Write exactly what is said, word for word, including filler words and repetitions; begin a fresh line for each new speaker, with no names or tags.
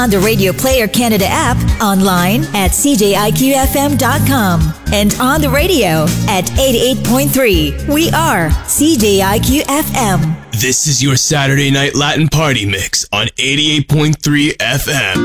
On the Radio Player Canada app, online at c j i q f m dot com, and on the radio at eighty-eight point three. We are C J I Q F M.
This is your Saturday Night Latin Party Mix on eighty-eight point three F M.